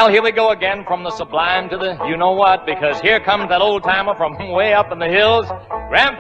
Well, here we go again from the sublime to the you-know-what, because here comes that old-timer from way up in the hills, Grandpa.